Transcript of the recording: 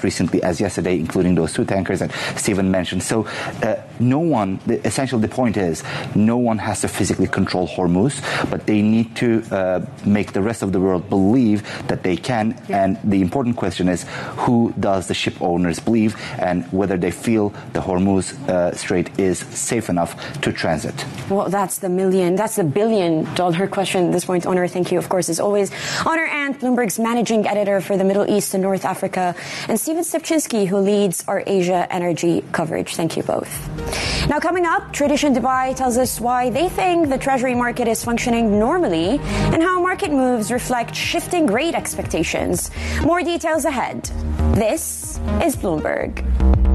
recently as yesterday, including those 2 tankers that Stephen mentioned. So the point is, no one has to physically control Hormuz, but they need to make the rest of the world believe that they can. Yeah. And the important question is, who does the ship owners believe, and whether they feel the Hormuz Strait is safe enough to transit? Well, that's the billion-dollar question at this point. Onur, thank you, of course, as always. Onur Ant, Bloomberg's managing editor for the Middle East and North Africa, and Stephen Stepczynski, who leads our Asia energy coverage. Thank you both. Now, coming up, Tradition Dubai tells us why they think the Treasury market is functioning normally and how market moves reflect shifting rate expectations. More details ahead. This is Bloomberg.